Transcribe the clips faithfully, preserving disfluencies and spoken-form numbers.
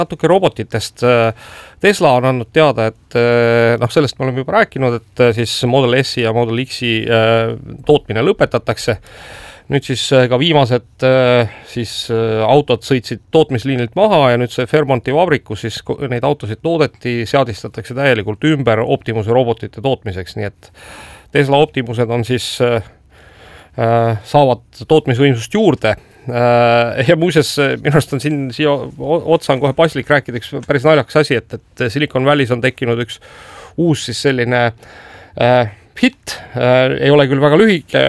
natuke robotitest. Tesla on andnud teada, et noh, sellest me oleme juba rääkinud, et siis Model S ja Model X-i tootmine lõpetatakse. Nüüd siis ka viimased siis autod sõitsid tootmisliinilt maha ja nüüd see Fairmonti vabrikus siis neid autosid toodeti, seadistatakse täielikult ümber Optimuse robotite tootmiseks, nii et Tesla Optimused on siis, saavad tootmisvõimsust juurde ja muuseas minu arust on siin siia otsa on kohe paslik rääkida üks päris naljakas asi, et, et Silicon Valley's on tekkinud üks uus siis selline äh, hit, äh, ei ole küll väga lühike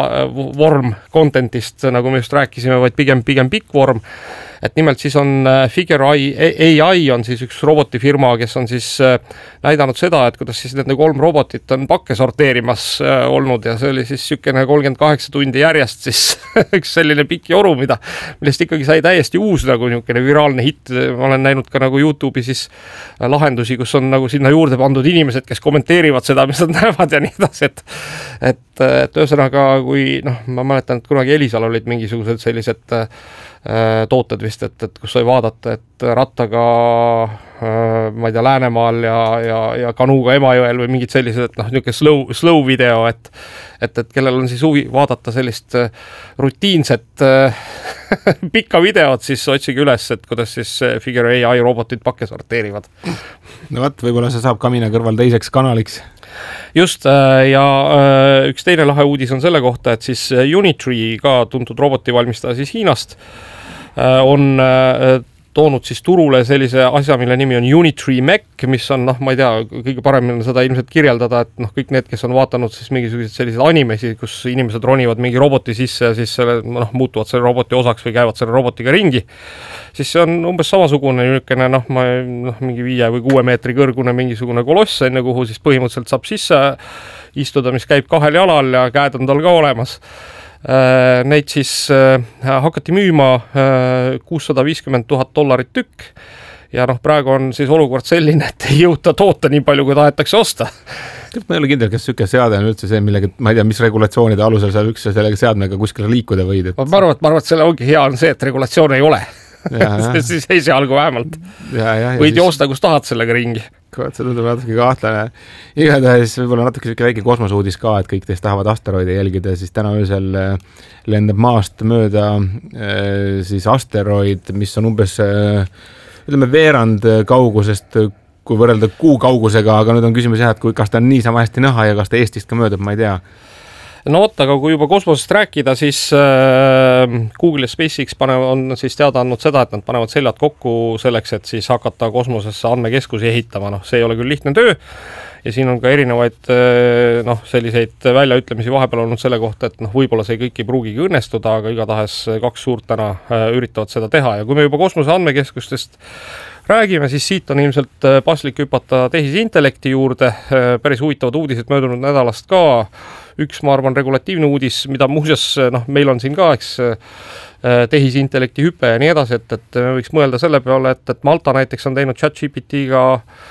vorm contentist, nagu me just rääkisime, vaid pigem, pigem pikk vorm. Et nimelt siis on Figure A I on siis üks robotifirma, kes on siis näidanud seda, et kuidas siis nende kolm robotit on pakke sorteerimas olnud ja see oli siis sükene kolmkümmend kaheksa tundi järjest siis üks selline pikk joru, mida, millest ikkagi sai täiesti uus nagu niisugune viraalne hit. Ma olen näinud ka nagu YouTube'i siis lahendusi, kus on nagu sinna juurde pandud inimesed, kes kommenteerivad seda, mis nad näevad ja nii edasi, et, et, et ühesõnaga, kui noh, ma mäletan, et kunagi Elisal olid mingisugused sellised tooted vist, et, et kus sai vaadata, et rattaga ma ei tea, Läänemaal ja, ja, ja kanuga Emajõel või mingid sellised, et noh, niisugune slow, slow video, et, et, et kellel on siis huvi vaadata sellist rutiinset pikka videot, siis otsige üles, et kuidas siis Figure A I robotid pakke sorteerivad. No võt, võib-olla see saab Kamina kõrval teiseks kanaliks. Just, ja üks teine lahe uudis on selle kohta, et siis Unitree, ka tuntud robotivalmistaja siis Hiinast, on toonud siis turule sellise asja, mille nimi on Unitree Mech, mis on, noh, ma ei tea, kõige paremini seda ilmselt kirjeldada, et noh, kõik need, kes on vaatanud siis mingisugused sellised animesi, kus inimesed ronivad mingi roboti sisse ja siis selle, noh, muutuvad selle roboti osaks või käivad selle robotiga ringi, siis see on umbes samasugune niisugune, noh, ma, noh, mingi viie või kuue meetri kõrgune mingisugune koloss, enne kuhu siis põhimõtteliselt saab sisse istuda, mis käib kahel jalal ja käed on tal ka olemas. Neid siis hakati müüma kuussada viiskümmend tuhat dollarit tükk ja noh, praegu on siis olukord selline, et ei jõuta toota nii palju, kui tahetakse osta. Ma ei ole kindel, kas süke seade on üldse see, millega, ma ei tea, mis regulatsioonide alusel sa üks sellega seadmega kuskile liikuda võid. Et... Ma arvan, et, ma arvan, et selle ongi hea on see, et regulatsioon ei ole. Ja, ja. siis esialgu vähemalt ja, ja, võid siis... joosta, kus tahad sellega ringi. See tundub natuke kahtlane. Igatahes võib-olla natuke väike kosmoseuudis ka, et kõik teist tahavad asteroide jälgida, siis täna öösel lendab maast mööda siis asteroid, mis on umbes ütleme veerand kaugusest, kui võrrelda kuu kaugusega, aga nüüd on küsimus jah, et kui, kas ta on niisama hästi näha ja kas ta Eestist ka möödub, ma ei tea. No oot, aga kui juba kosmosest rääkida, siis äh, Google ja SpaceX panev, on siis teada andnud seda, et nad panevad seljad kokku selleks, et siis hakata kosmosesse andmekeskusi ehitama. Noh, see ei ole küll lihtne töö ja siin on ka erinevaid äh, noh, selliseid väljaütlemisi vahepeal olnud selle kohta, et noh, võib-olla see kõik ei pruugigi õnnestuda, aga igatahes kaks suurt täna äh, üritavad seda teha ja kui me juba kosmose andmekeskustest räägime, siis siit on ilmselt paslik hüpata tehisintellekti juurde. Päris huvitavad uudised möödunud nädalast ka. Üks, ma arvan, regulatiivne uudis, mida muuseas, noh, meil on siin ka, eks, tehisintellekti hüpe ja nii edasi, et, et me võiks mõelda selle peale, et, et Malta näiteks on teinud ChatGPT-ga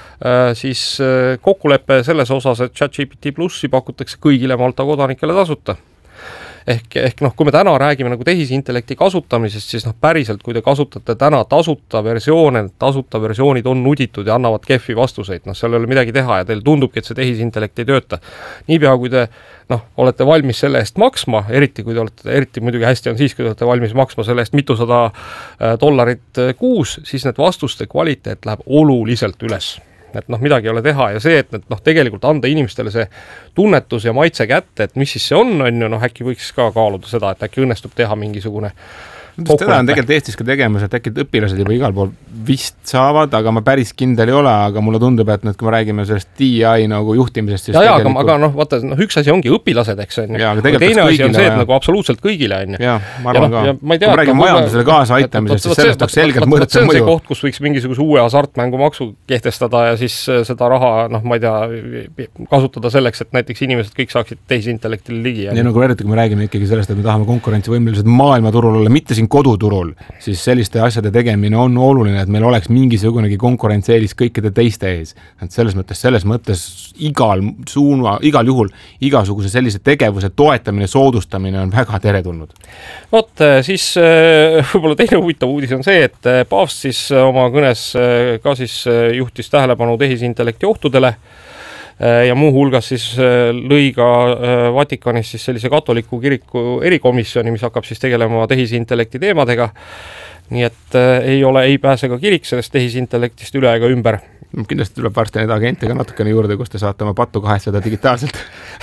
siis kokkuleppe selles osas, et ChatGPT plussi pakutakse kõigile Malta kodanikele tasuta. Ehk, ehk noh, kui me täna räägime nagu tehisintellekti kasutamisest, siis noh, päriselt, kui te kasutate täna tasuta versioone, tasuta versioonid on nuditud ja annavad kehvi vastuseid, noh, seal ei ole midagi teha ja teil tundubki, et see tehisintellekt ei tööta. Niipea, kui te noh, olete valmis selle eest maksma, eriti kui te olete, eriti muidugi hästi on siis, kui te olete valmis maksma selle eest mitusada dollarit kuus, siis need vastuste kvaliteet läheb oluliselt üles. Et noh, midagi ei ole teha ja see, et noh, tegelikult anda inimestele see tunnetus ja maitse kätte, et mis siis see on, on ju, noh, äkki võiks ka kaaluda seda, et äkki õnnestub teha mingisugune Seda on tegelikult Eestis ka tegemas, et äkki õpilased juba igal pool vist saavad, aga ma päris kindel ei ole, aga mulle tundub, et nüüd, kui me räägime sellest D I nagu juhtimisest, siis ja, tegelikult... ja, aga, aga noh, vaata, no, üks asi ongi õpilased, eks on. Ja, aga teine asi on see, et nagu absoluutselt kõigile on. Ja, ma arvan ja, ka. Kui me räägime majandusele kaasa aitamisest, siis sellest oleks selgelt mõõdetud mõju. See on see koht, kus võiks mingisuguse uue hasartmängu maksu kehtestada ja siis seda raha, noh, ma ei tea, kasutada selleks, et näiteks inimesed kõik saaksid tehisintellektile ligi. Ja nagu eriti, kui me räägime ikkagi sellest, et me tahame konkurentsivõimelised maailmaturul olla, mitte siin koduturul, siis selliste asjade tegemine on oluline, et meil oleks mingisugunegi konkurentsieelis kõikide teiste ees. Et selles mõttes, selles mõttes igal suuna, igal juhul igasuguse sellise tegevuse toetamine, soodustamine on väga teretulnud. Vot, siis võib-olla teine huvitav uudis on see, et paavst siis oma kõnes ka siis juhtis tähelepanu tehisintellekti ohtudele ja muu hulgas siis lõi ka Vatikanis siis sellise katoliku kiriku erikomisjoni, mis hakkab siis tegelema tehisintellekti teemadega. Nii et ei ole, ei pääse ka kirik sellest tehisintellektist üle ega ümber. Kindlasti tuleb varsti neid agente ka natukene juurde, kus te saate oma pattu kahestada digitaalselt.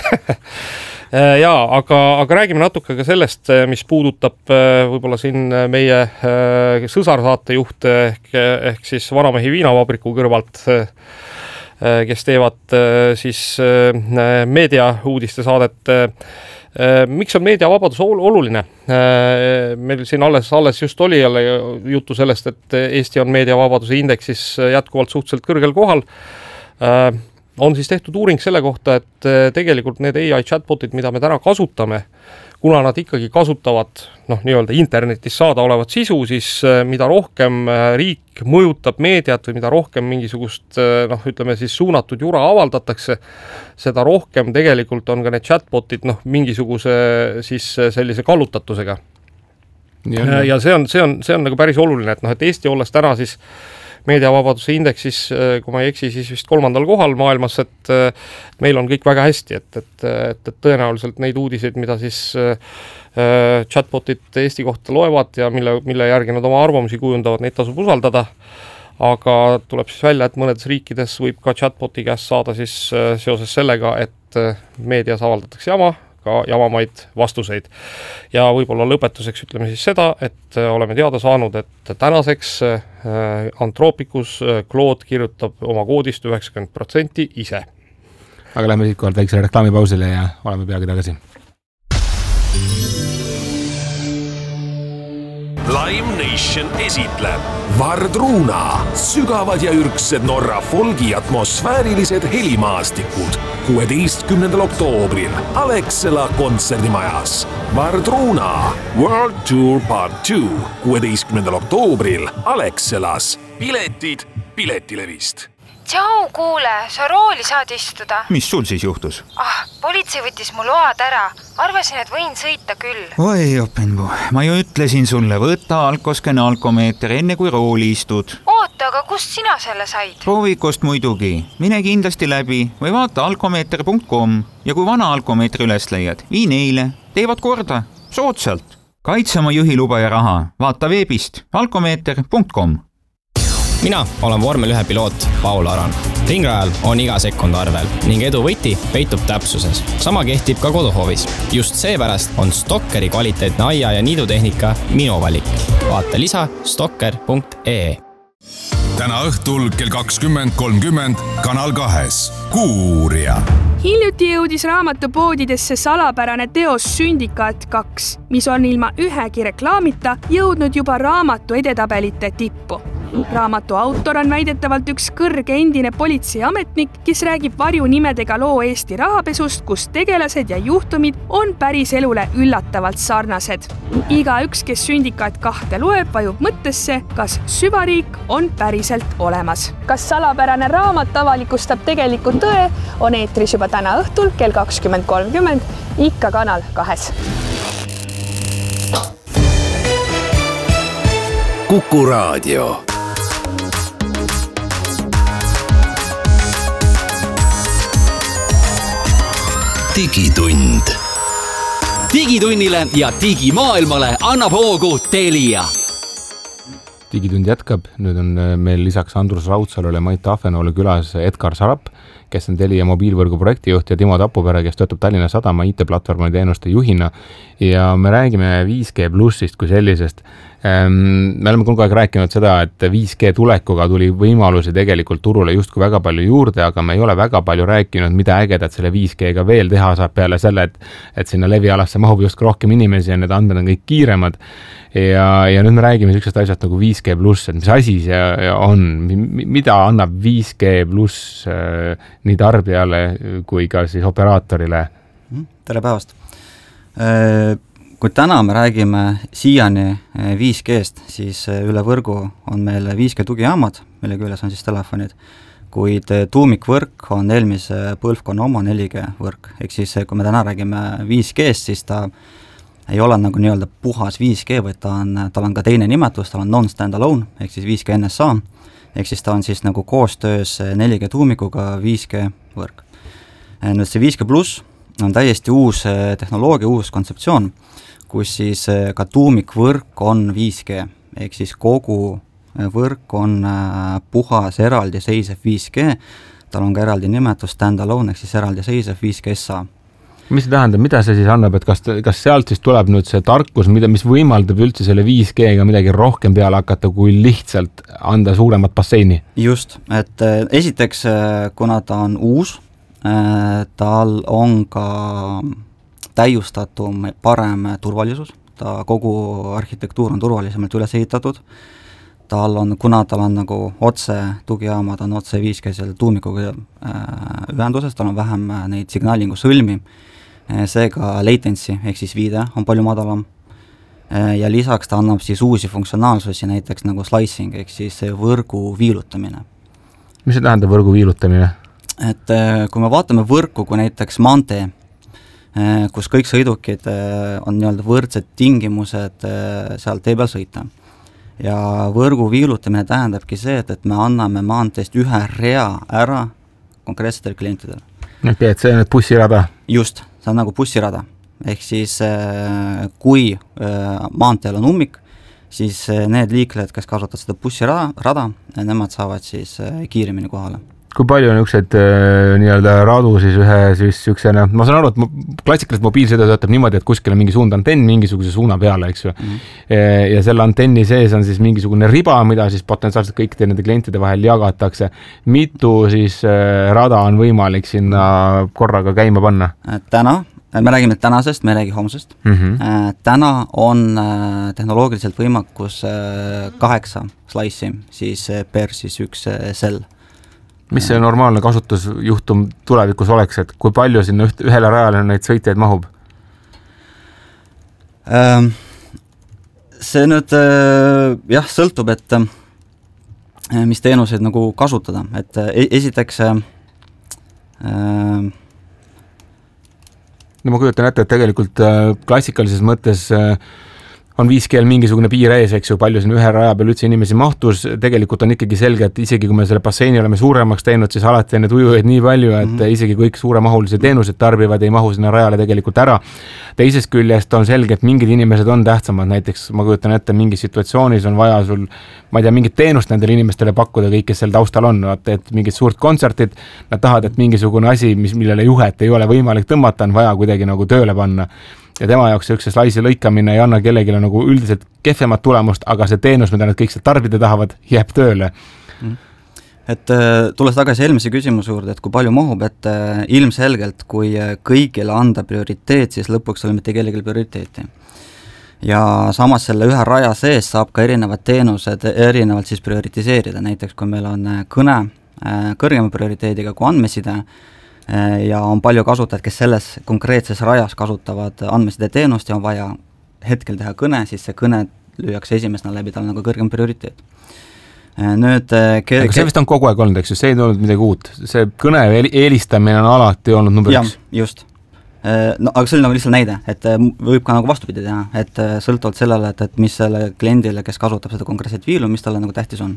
Jaa, aga, aga räägime natuke ka sellest, mis puudutab võib-olla siin meie sõsarsaatejuht ehk, ehk siis Vanamehi viinavabriku kõrvalt, kes teevad siis meediauudiste saadet. Miks on meediavabadus oluline? Meil siin alles, alles just oli jälle juttu sellest, et Eesti on meediavabaduse indeksis jätkuvalt suhteliselt kõrgel kohal. On siis tehtud uuring selle kohta, et tegelikult need A I chatbotid, mida me täna kasutame, kuna nad ikkagi kasutavad noh, nii-öelda internetis saada olevat sisu, siis mida rohkem riik mõjutab meediat või mida rohkem mingisugust noh, ütleme siis suunatud jura avaldatakse, seda rohkem tegelikult on ka need chatbotid noh, mingisuguse siis sellise kallutatusega. Ja, ja see on, see on, see on nagu päris oluline, et noh, et Eesti olles täna siis meediavabaduse indeksis, kui ma ei eksi, siis vist kolmandal kohal maailmas, et meil on kõik väga hästi, et, et, et, et tõenäoliselt neid uudiseid, mida siis chatbotid Eesti kohta loevad ja mille, mille järgi nad oma arvamusi kujundavad, neid tasub usaldada, aga tuleb siis välja, et mõnedes riikides võib ka chatboti käest saada siis seoses sellega, et meedias avaldatakse jama, ka jamamaid vastuseid. Ja võib-olla lõpetuseks ütleme siis seda, et oleme teada saanud, et tänaseks Anthropicus Claude kirjutab oma koodist üheksakümmend protsenti ise. Aga lähme siit kohalt väiksele reklaamipausile ja oleme peagi tagasi. Live Nation esitleb Vardruna, sügavad ja ürksed Norra folgi atmosfäärilised helimaastikud kuueteistkümnendal oktoobril Alexela kontserdimajas. Vardruna World Tour Part two kuueteistkümnendal oktoobril Alexelas. Piletid Piletilevist. Tšau, kuule, sa rooli saad istuda. Mis sul siis juhtus? Ah, politsei võttis mu load ära. Arvasin, et võin sõita küll. Oi, Openbu, ma ju ütlesin sulle, võta alkoskene alkomeeter enne kui rooli istud. Oota, aga kust sina selle said? Proovikost muidugi. Mine kindlasti läbi või vaata alkomeeter punkt com ja kui vana alkomeetri üles leiad, vii neile. Teevad korda. Soodsalt. Kaitse oma juhiluba ja raha. Vaata veebist alkomeeter punkt com. Mina olen vormel ühe piloot Paul Aran. Ringrajal on iga sekund arvel ning edu võti peitub täpsuses. Sama kehtib ka koduhoovis. Just seepärast on Stokkeri kvaliteetne aia- ja niidutehnika minu valik. Vaata lisa stokker punkt ee. Täna õhtul kell kakskümmend kolmkümmend Kanal kahes. Kuuuurija. Hiljuti jõudis raamatupoodidesse salapärane teos Sündikaat kaks, mis on ilma ühegi reklaamita jõudnud juba raamatu edetabelite tippu. Raamatu autor on väidetavalt üks kõrge endine politseiametnik, kes räägib varjunimedega loo Eesti rahapesust, kus tegelased ja juhtumid on päris elule üllatavalt sarnased. Iga üks, kes Sündikaat kahte loeb, vajub mõttesse, kas süvariik on päriselt olemas. Kas salapärane raamat avalikustab tegelikult tõe, on eetris juba täna õhtul kell kakskümmend kolmkümmend, ikka Kanal kahes. Kuku Raadio. Digitund. Digitunnile ja digimaailmale annab hoogu Telia. Digitund jätkab, nüüd on meil lisaks Andrus Raudsalule Mait Ahvenoole külas Edgar Sarap, kes on Telia mobiilvõrgu projektijuht ja Timo Tapupere, kes töötab Tallinna Sadama I T-platvormi teenuste juhina. Ja me räägime viis G plussist kui sellisest. Me oleme kogu aeg rääkinud seda, et viis G tulekuga tuli võimalusi tegelikult turule justkui väga palju juurde, aga me ei ole väga palju rääkinud, mida ägedat selle viis G-ga veel teha saab peale selle, et, et sinna levialasse mahub just rohkem inimesi ja need andmed on kõik kiiremad. Ja, ja nüüd me räägime sellisest asjast nagu viis G pluss, et mis asi see on, mida annab viis G pluss nii tarbijale kui ka siis operaatorile? Tere päevast! kui täna me räägime siiani viis G-st, siis üle võrgu on meil viis G tugijaamad, mille küljes on siis telefonid, kuid tuumikvõrk on eelmise põlvkonna oma neli G võrk. Ehk siis kui me täna räägime viis G-st, siis ta ei ole nagu nii-öelda puhas viis G, vaid ta on, tal on ka teine nimetus, tal on non-standalone, ehk siis viis G N S A, ehk siis ta on siis nagu koostöös neli G tuumikuga viis G võrk. Nüüd see viis G pluss on täiesti uus tehnoloogia, uus kontseptsioon, kus siis ka tuumikvõrk on viis G, ehk siis kogu võrk on puhas eraldiseisev viis G, tal on ka eraldi nimetus standalone, ehk siis eraldiseisev viis G S A. Mis see tähendab, mida see siis annab, et kas, kas sealt siis tuleb nüüd see tarkus, mida, mis võimaldab üldse selle viis G-ga midagi rohkem peale hakata, kui lihtsalt anda suuremat basseini? Just, et esiteks, kuna ta on uus, tal on ka täiustatum parem turvalisus, ta kogu arhitektuur on turvalisemalt üles ehitatud, tal on, kuna tal on nagu otse tugijaamad on otse viis G selle tuumikuga ühenduses, tal on vähem neid signaalingu sõlmi, seega latency ehk siis viide on palju madalam ja lisaks ta annab siis uusi funktsionaalsusi, näiteks nagu slicing ehk siis võrgu viilutamine. Mis see tähendab võrgu viilutamine? Et kui me vaatame võrku kui näiteks maantee, kus kõik sõidukid on nii-öelda võrdsed tingimused seal tee peal sõita. Ja võrgu viilutamine tähendabki see, et, et me anname maanteest ühe rea ära konkreetsetele klientidele. Okei, okay, et see on nüüd bussirada? Just, see on nagu bussirada. Ehk siis kui maanteel on ummik, siis need liiklejad, kes kasutavad seda bussirada, rada, nemad saavad siis kiiremini kohale. Kui palju on ükseid nii-öelda radu siis ühe siis üksena, ma saan aru, et klassikaliselt mobiilsõidu töötab niimoodi, et kuskil on mingi suund antenn mingisuguse suuna peale, eks ju. Mm-hmm. Ja selle antenni sees on siis mingisugune riba, mida siis potentsiaalselt kõik nende klientide vahel jagatakse. Mitu siis rada on võimalik sinna korraga käima panna? Täna, me räägime tänasest, me räägi homsest. Mm-hmm. Täna on tehnoloogiliselt võimakus kaheksa slice'i siis per siis üks sell. Mis see normaalne kasutusjuhtum tulevikus oleks, et kui palju sinna üht, ühele rajale neid sõitjaid mahub? See nüüd jah, sõltub, et mis teenuseid nagu kasutada, et esiteks no ma kujutan ette, et tegelikult klassikalises mõttes on viis G mingisugune piir ees, eks ju, palju siin ühe raja peal üldse inimesi mahtus, tegelikult on ikkagi selge, et isegi kui me selle basseini oleme suuremaks teinud, siis alati on need ujujaid nii palju, et mm-hmm. isegi kõik suuremahulisi teenused tarbivad, ei mahu sinna rajale tegelikult ära. Teisest küljest on selge, et mingid inimesed on tähtsamad, näiteks ma kujutan ette, mingis situatsioonis on vaja sul, ma ei tea, mingit teenust nendele inimestele pakkuda, kõik, kes seal taustal on, et mingid suurt kontsertid, nad tahavad, et mingisugune asi, mis, millele juhet ei ole võimalik tõmmata, on vaja kuidagi nagu tööle panna. Ja tema jaoks üks slaisi lõikamine ei anna kellegile nagu üldiselt kehvemat tulemust, aga see teenus, mida nad kõik see tarbida tahavad, jääb tööle. Et tulles tagasi eelmise küsimuse juurde, et kui palju mahub, et ilmselgelt, kui kõigile anda prioriteet, siis lõpuks ole mitte kellegile prioriteeti. Ja samas selle ühe raja sees saab ka erinevad teenused erinevalt siis prioritiseerida, näiteks kui meil on kõne kõrgema prioriteediga kui andmeside, ja on palju kasutajad, kes selles konkreetses rajas kasutavad andmeside teenust ja on vaja hetkel teha kõne, siis see kõne lüüakse esimesena läbi, tal nagu kõrgem prioriteet. Nüüd, ke- aga see vist on kogu aeg olnud, eks ju, see ei olnud midagi uut. See kõne eelistamine on alati olnud number üks. Ja, just. No, aga see oli nagu lihtsalt näide, et võib ka nagu vastupidi teha, et sõltuvalt sellele, et, et mis selle kliendile, kes kasutab seda konkreetset viilu, mis talle nagu tähtis on.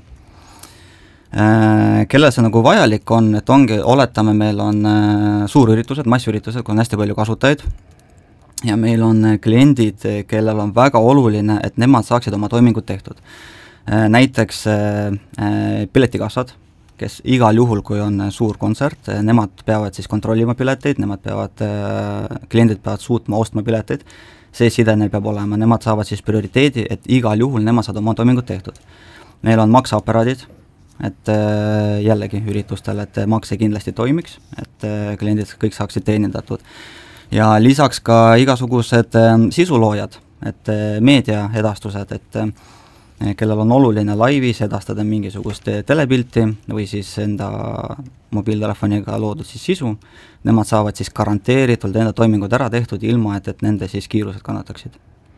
Kellel see nagu vajalik on, et ongi, oletame, meil on suurüritused, massüritused, kui on hästi palju kasutajaid ja meil on kliendid, kellel on väga oluline, et nemad saaksid oma toimingud tehtud. Näiteks piletikassad, kes igal juhul, kui on suur kontsert, nemad peavad siis kontrollima pileteid, nemad peavad, kliendid peavad suutma ostma pileteid, see side neil peab olema, nemad saavad siis prioriteedi, et igal juhul nemad saavad oma toimingud tehtud. Meil on makseaparaadid, et jällegi üritustel, et makse kindlasti toimiks, et kliendid kõik saaksid teenindatud. Ja lisaks ka igasugused sisuloojad, et meedia edastused, et kellel on oluline laivis edastada mingisugust telepilti või siis enda mobiiltelefoniga loodud siis sisu, nemad saavad siis garanteeritult enda toimingud ära tehtud ilma, et, et nende siis kiirused kannataksid.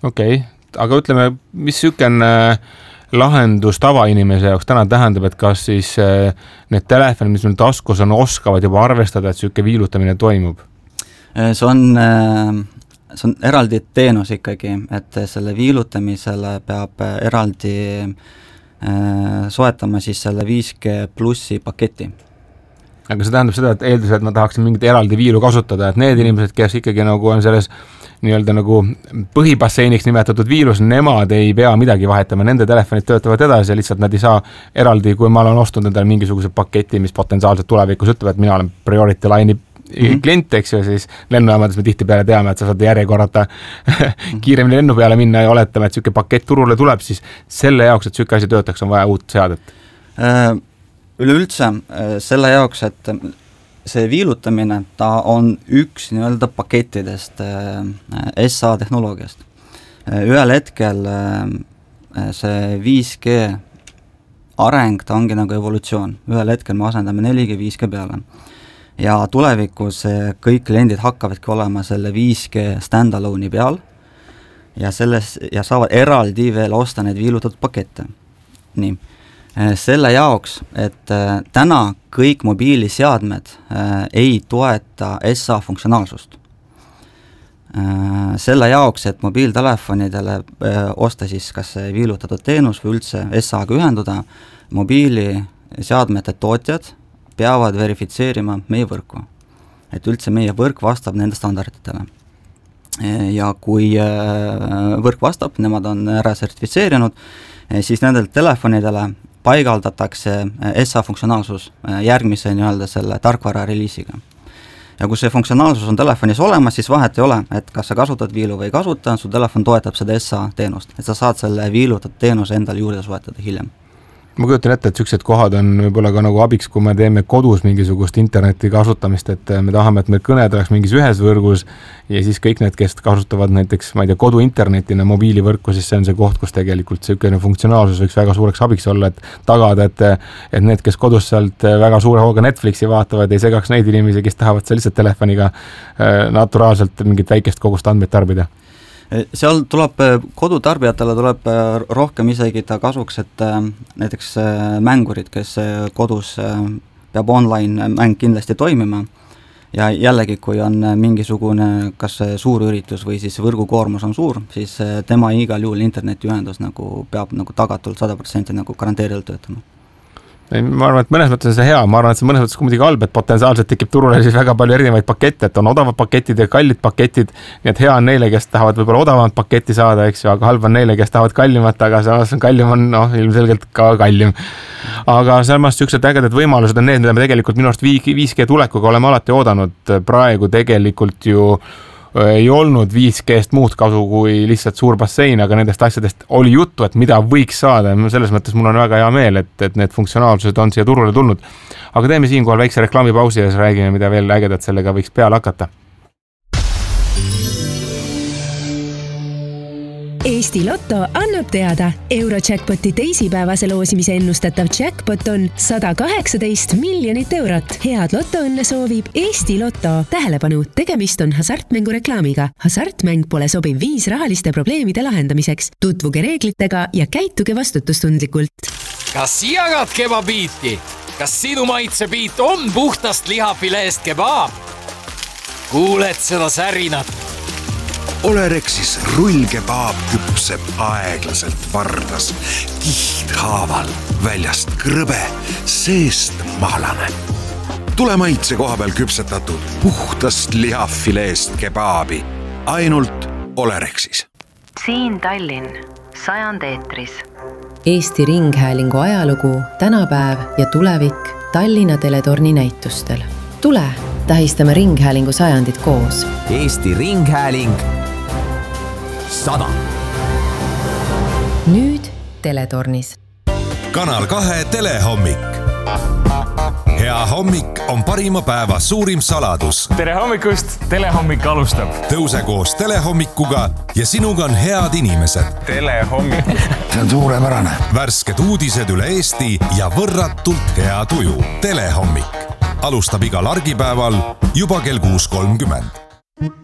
okei okay., aga ütleme, mis sükene lahendus tavainimese jaoks täna tähendab, et kas siis need telefonid, mis meil taskus on, oskavad juba arvestada, et süke viilutamine toimub? See on, see on eraldi teenus ikkagi, et selle viilutamisele peab eraldi soetama siis selle viis G plussi paketi. Aga see tähendab seda, et eeldus, et ma tahaksin mingit eraldi viilu kasutada, et need inimesed, kes ikkagi nagu on selles nii-öelda nagu põhibasseiniks nimetatud viilus, nemad ei pea midagi vahetama, nende telefonid töötavad edasi ja lihtsalt nad ei saa eraldi, kui ma olen ostnud endale mingisuguse paketi, mis potentsiaalselt tulevikus ütleb, et mina olen Priority Line'i mm-hmm. klient, eks ju, siis lennujaamades me tihti peale teame, et sa saad järjekorrata kiiremini lennu peale minna ja oletame, et süke pakett turule tuleb, siis selle jaoks, et süke asi töötaks, on vaja uut seadet. Üleüldse selle jaoks, et see viilutamine, ta on üks nii-öelda pakettidest S A tehnoloogiast. Ühel hetkel see viis G areng, ta ongi nagu evolutsioon. Ühel hetkel me asendame neli G viis G peale. Ja tulevikus kõik kliendid hakkavadki olema selle viis G standalone'i peal ja, selles, ja saavad eraldi veel osta need viilutatud pakette. Nii. Selle jaoks, et täna kõik mobiiliseadmed ei toeta S A funktsionaalsust. Selle jaoks, et mobiiltelefonidele osta siis kas viilutatud teenus või üldse S A-ga ühenduda, mobiiliseadmete tootjad peavad verifitseerima meie võrku. Et üldse meie võrk vastab nende standarditele. Ja kui võrk vastab, nemad on ära sertifitseerinud, siis nendel telefonidele paigaldatakse S A funktsionaalsus järgmise nii-öelda selle tarkvara reliisiga. Ja kui see funktsionaalsus on telefonis olemas, siis vahet ei ole, et kas sa kasutad viilu või ei kasuta, su telefon toetab seda S A teenust, et sa saad selle viilutatud teenuse endale juurde soetada hiljem. Ma kujutan ette, et sellised kohad on võib-olla ka nagu abiks, kui me teeme kodus mingisugust interneti kasutamist, et me tahame, et meil kõned oleks mingis ühes võrgus ja siis kõik need, kes kasutavad näiteks, ma ei tea, kodu internetina mobiilivõrku, siis see on see koht, kus tegelikult selline funktsionaalsus võiks väga suureks abiks olla, et tagada, et, et need, kes kodus sealt väga suure hooga Netflixi vaatavad, ei segaks neid inimesi, kes tahavad seal lihtsalt telefoniga naturaalselt mingit väikest kogust andmeid tarbida. Seal tuleb, kodutarbijatele tuleb rohkem isegi ta kasuks, et näiteks mängurid, kes kodus peab online mäng kindlasti toimima ja jällegi, kui on mingisugune kas suur üritus või siis võrgukoormus on suur, siis tema igal juhul internetiühendus nagu peab nagu tagatult sada protsenti nagu garanteerilt töötama. Ma arvan, et mõnes mõttes on see hea, ma arvan, et see mõnes mõttes muidugi halb, et potentsiaalselt tekib turule siis väga palju erinevaid pakette, et on odavad paketid ja kallid paketid, nii et hea on neile, kes tahavad võib-olla odavamat paketti saada, eks ju, aga halb on neile, kes tahavad kallimat, aga samas on kallim on noh, ilmselgelt ka kallim. Aga samas sellised ägedad võimalused on need, mida me tegelikult minu arust viis G tulekuga oleme alati oodanud, praegu tegelikult ju ei olnud viis G-st muud kasu kui lihtsalt suur bassein, aga nendest asjadest oli juttu, et mida võiks saada. Selles mõttes mul on väga hea meel, et, et need funktsionaalsused on siia turule tulnud. Aga teeme siinkohal väikse reklaamipausi ja siis räägime, mida veel ägedat sellega võiks peale hakata. Eesti Lotto annab teada, Eurojackpoti teisipäevase loosimise ennustatav jackpot on sada kaheksateist miljonit eurot. Head Lottoõnne soovib Eesti Lotto. Tähelepanu, tegemist on hasartmängu reklaamiga. Hasartmäng pole sobiv viis rahaliste probleemide lahendamiseks. Tutvuge reeglitega ja käituge vastutustundlikult. Kas jagad kebabiiti? Kas sinu maitsebiit on puhtast lihafileest kebab? Kuuled seda särinat? Olerexis rullkebaab küpseb aeglaselt vardas, kihthaaval, väljast krõbe, seest maalane. Tule maitse koha peal küpsetatud puhtast lihafileest kebaabi, ainult Olerexis. Siin Tallinn, sajand eetris. Eesti Ringhäälingu ajalugu, tänapäev ja tulevik Tallinna teletorni näitustel. Tule, tähistame Ringhäälingu sajandit koos. Eesti Ringhääling sada. Nüüd teletornis. Kanal kahe telehommik. Hea hommik on parima päeva suurim saladus. Tere hommikust, telehommik alustab. Tõuse koos telehommikuga ja sinuga on head inimesed. Telehommik. See on suurepärane. Värsked uudised üle Eesti ja võrratult hea tuju. Telehommik. Alustab igal argipäeval juba kell kuus kolmkümmend.